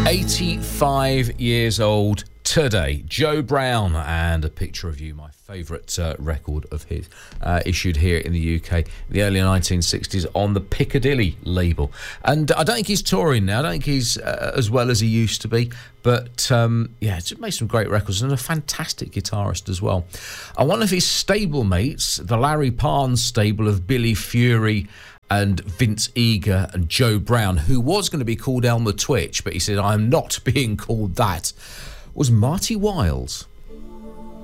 85 years old today. Joe Brown, and a picture of you, my favourite record of his, issued here in the UK in the early 1960s on the Piccadilly label. And I don't think he's touring now. I don't think he's as well as he used to be. But, just made some great records, and a fantastic guitarist as well. And one of his stablemates, the Larry Parnes stable of Billy Fury and Vince Eager and Joe Brown, who was going to be called Elmer Twitch, but he said, "I'm not being called that," was Marty Wiles.